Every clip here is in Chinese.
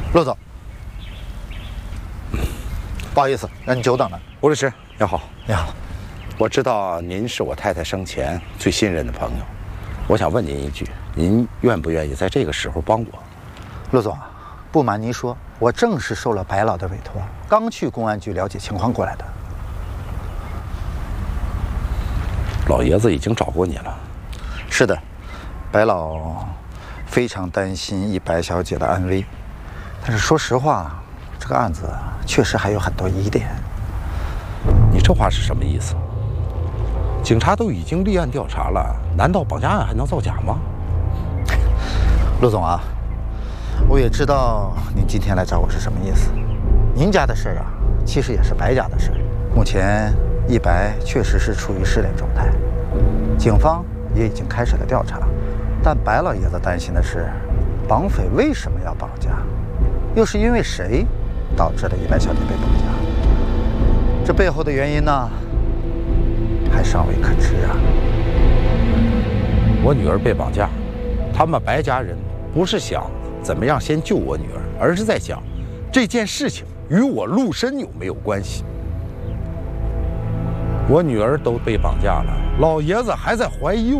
陆总，不好意思，让你久等了。 吴律师，你好。 你好， 我知道您是我太太生前最信任的朋友，我想问您一句，您愿不愿意在这个时候帮我？ 陆总，不瞒您说，我正是受了白老的委托，刚去公安局了解情况过来的。 老爷子已经找过你了。 是的，白老非常担心一白小姐的安危，但是说实话，这个案子确实还有很多疑点。 你这话是什么意思？警察都已经立案调查了，难道绑架案还能造假吗？ 陆总啊，我也知道您今天来找我是什么意思。您家的事啊，其实也是白家的事。目前一白确实是处于失联状态，警方也已经开始了调查，但白老爷子担心的是，绑匪为什么要绑架，又是因为谁导致了一白小姐被绑架？这背后的原因呢，还尚未可知啊。 我女儿被绑架，他们白家人不是想怎么样先救我女儿，而是在想这件事情与我陆深有没有关系。我女儿都被绑架了，老爷子还在怀疑我。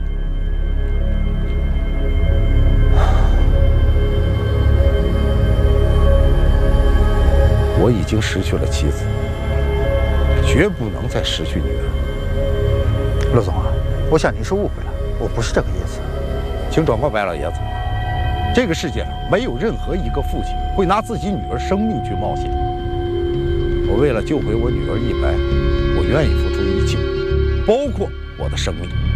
我已经失去了妻子，绝不能再失去女儿。 陆总啊，我想您是误会了，我不是这个意思。 请转告白老爷子，这个世界上没有任何一个父亲会拿自己女儿生命去冒险。我为了救回我女儿一白，我愿意付出一切，包括我的生命。